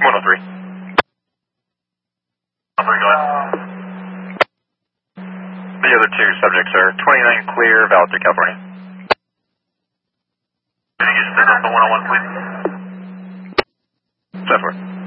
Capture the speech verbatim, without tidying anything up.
one oh three. one oh three, go ahead. The other two subjects are twenty-nine clear, valid to California. Can you just pick up the one oh one, please? Southward.